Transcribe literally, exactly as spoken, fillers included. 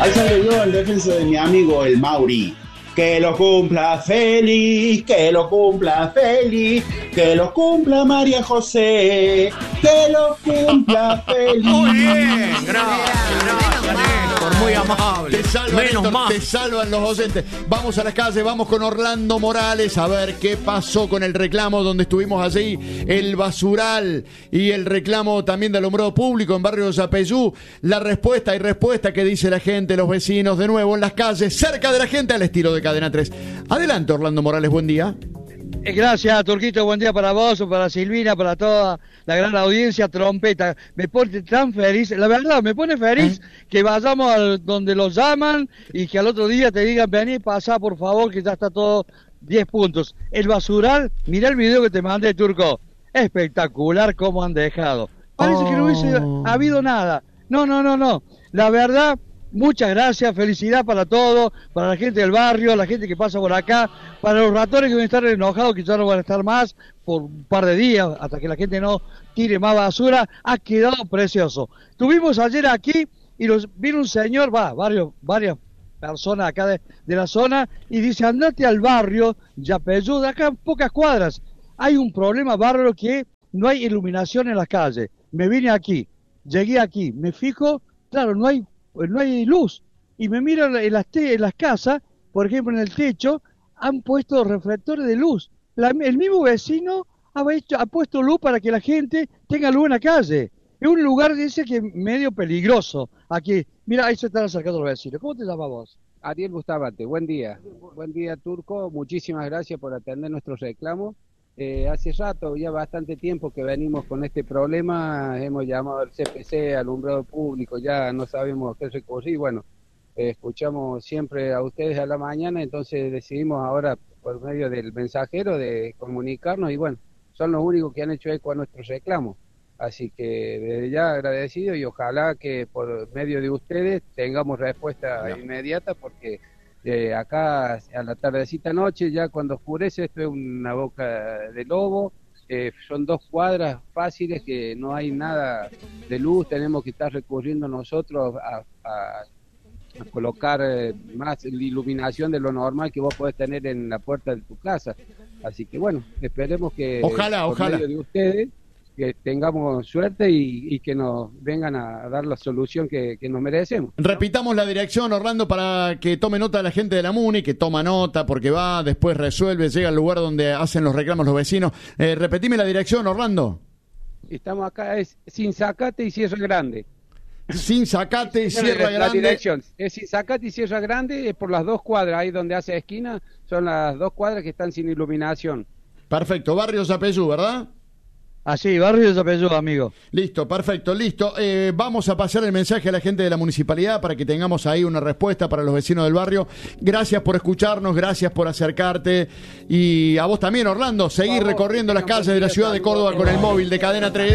Ahí sale yo en defensa de mi amigo el Mauri. Que lo cumpla feliz, que lo cumpla feliz, que lo cumpla María José, que lo cumpla feliz. Muy bien, gracias, gracias, Néstor, muy amable. Te salvan, Menos Néstor, mal. te salvan los docentes. Vamos a la calle, vamos con Orlando Morales a ver qué pasó con el reclamo donde estuvimos allí, el basural y el reclamo también de alumbrado público en barrio Yapeyú. La respuesta y respuesta que dice la gente, los vecinos, de nuevo en las calles, cerca de la gente, al estilo de Cadena tres. Adelante, Orlando Morales, buen día. Gracias, Turquito, buen día para vos, para Silvina, para toda la gran audiencia. Trompeta, me pone tan feliz, la verdad, me pone feliz ¿Eh? que vayamos a donde los llaman y que al otro día te digan, vení, pasá por favor, que ya está todo diez puntos. El basural, mirá el video que te mandé, Turco, espectacular cómo han dejado. Parece oh. que no hubiese habido nada. No, no, no, no, la verdad... Muchas gracias, felicidad para todos, para la gente del barrio, la gente que pasa por acá, para los ratones que van a estar enojados, que ya no van a estar más por un par de días, hasta que la gente no tire más basura. Ha quedado precioso. Tuvimos ayer aquí y los, vino un señor, va, varios, varias personas acá de, de la zona, y dice, andate al barrio Yapeyú, de acá pocas cuadras. Hay un problema bárbaro que no hay iluminación en las calles. Me vine aquí, llegué aquí, me fijo, claro, no hay no hay luz, y me miran en las, te en las casas, por ejemplo en el techo, han puesto reflectores de luz. La, el mismo vecino ha, hecho, ha puesto luz para que la gente tenga luz en la calle. Es un lugar, dice, que medio peligroso. Aquí, mira, ahí se están acercando los vecinos. ¿Cómo te llamas vos? Ariel Bustamante, buen día. Buen día, Turco, muchísimas gracias por atender nuestros reclamos. Eh, hace rato, ya bastante tiempo que venimos con este problema, hemos llamado al C P C, alumbrado público, ya no sabemos qué recurrir, bueno, eh, escuchamos siempre a ustedes a la mañana, entonces decidimos ahora por medio del mensajero de comunicarnos y bueno, son los únicos que han hecho eco a nuestros reclamos, así que desde ya agradecido y ojalá que por medio de ustedes tengamos respuesta no. inmediata porque... Eh, acá a la tardecita noche, ya cuando oscurece, esto es una boca de lobo, eh, son dos cuadras fáciles que no hay nada de luz, tenemos que estar recurriendo nosotros a, a, a colocar eh, más iluminación de lo normal que vos podés tener en la puerta de tu casa, así que bueno, esperemos que ojalá, por ojalá. medio de ustedes que tengamos suerte y, y que nos vengan a dar la solución que, que nos merecemos. Repitamos la dirección, Orlando, para que tome nota la gente de la MUNI, que toma nota porque va, después resuelve, llega al lugar donde hacen los reclamos los vecinos. Eh, repetime la dirección, Orlando. Estamos acá, es Sin Zacate y Sierra Grande. Sin Zacate y Sierra la, Grande. La dirección es Sin Zacate y Sierra Grande, es por las dos cuadras, ahí donde hace esquina, son las dos cuadras que están sin iluminación. Perfecto, barrio Yapeyú, ¿verdad? Así, barrio Yapeyú, amigo. Listo, perfecto, listo. Eh, vamos a pasar el mensaje a la gente de la municipalidad para que tengamos ahí una respuesta para los vecinos del barrio. Gracias por escucharnos, gracias por acercarte. Y a vos también, Orlando, seguir recorriendo las calles de la ciudad de Córdoba con el móvil de Cadena tres.